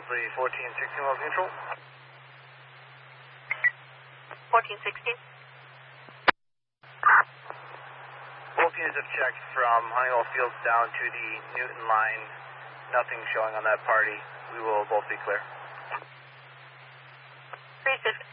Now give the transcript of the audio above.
Wellesley 1416 Wellesley Control. 1416. Both units have checked from Honeywell Fields down to the Newton line. Nothing showing on that party. We will both be clear. 315.